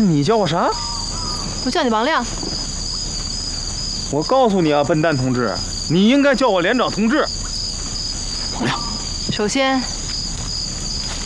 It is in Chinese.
你叫我啥？ 我叫你王亮。 我告诉你啊，笨蛋同志，你应该叫我连长同志。 王亮， 首先，